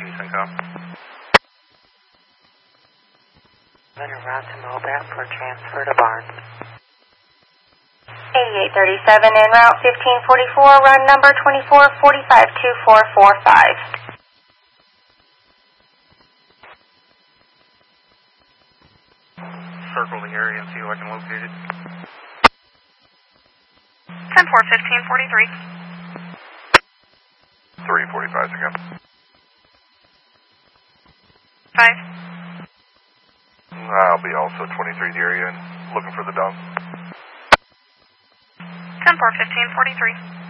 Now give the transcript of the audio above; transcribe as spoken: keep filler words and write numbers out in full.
Houston, com. I'm going to route to Mobile for transfer to Barnes. eighty-eight thirty-seven en route fifteen forty-four, run number twenty-four forty-five two four four five. Circle the area and see if I can locate it. ten four fifteen forty-three. three forty-five, again. five. I'll be also twenty-three the area and looking for the dog. ten four fifteen forty-three.